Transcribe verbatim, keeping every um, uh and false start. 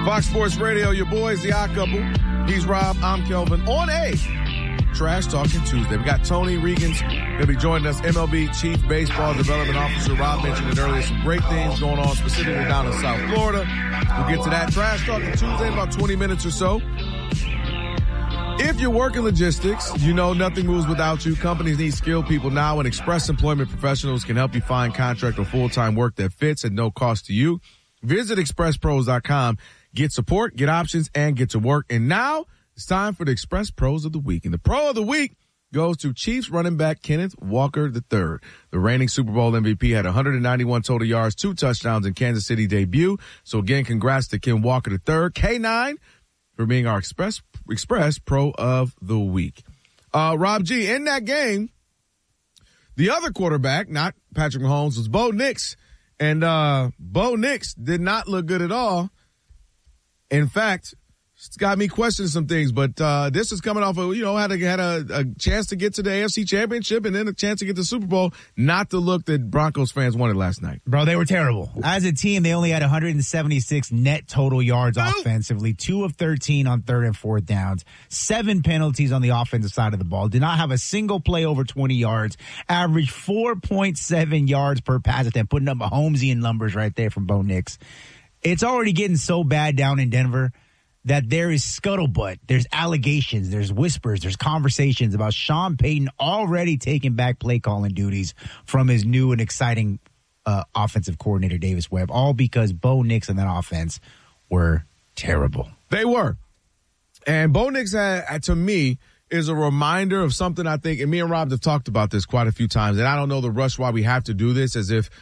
Fox Sports Radio, your boys, the Odd Couple. He's Rob, I'm Kelvin. On a Trash Talking Tuesday. We got Tony Regan's going to be joining us, M L B Chief Baseball Development Officer. Rob mentioned it earlier. Some great things going on, specifically down in South Florida. We'll get to that. Trash Talking Tuesday in about twenty minutes or so. If you're working logistics, you know nothing moves without you. Companies need skilled people now, and Express Employment Professionals can help you find contract or full-time work that fits at no cost to you. Visit express pros dot com. Get support, get options, and get to work. And now it's time for the Express Pros of the Week. And the Pro of the Week goes to Chiefs running back Kenneth Walker the third. The reigning Super Bowl M V P had one hundred ninety-one total yards, two touchdowns in Kansas City debut. So again, congrats to Ken Walker the third, K nine, for being our Express Express Pro of the Week. Uh, Rob G, in that game, the other quarterback, not Patrick Mahomes, was Bo Nix. And uh, Bo Nix did not look good at all. In fact, it's got me questioning some things, but uh, this is coming off of, you know, had a, had a, a chance to get to the A F C Championship and then a chance to get to the Super Bowl. Not the look that Broncos fans wanted last night. Bro, they were terrible. As a team, they only had one hundred seventy-six net total yards Ooh. offensively, two of thirteen on third and fourth downs, seven penalties on the offensive side of the ball, did not have a single play over twenty yards, averaged four point seven yards per pass attempt, putting up Mahomesian numbers right there from Bo Nix. It's already getting so bad down in Denver that there is scuttlebutt, there's allegations, there's whispers, there's conversations about Sean Payton already taking back play calling duties from his new and exciting uh, offensive coordinator, Davis Webb, all because Bo Nix and that offense were terrible. They were. And Bo Nix, had, to me, is a reminder of something I think, and me and Rob have talked about this quite a few times, and I don't know the rush why we have to do this, as if